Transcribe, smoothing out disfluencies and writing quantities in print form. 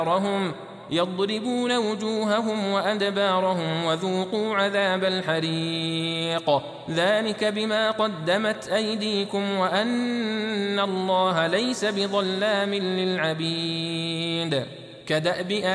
يضربون وجوههم وأدبارهم وذوقوا عذاب الحريق ذلك بما قدمت أيديكم وأن الله ليس بظلام للعبيد. كدأب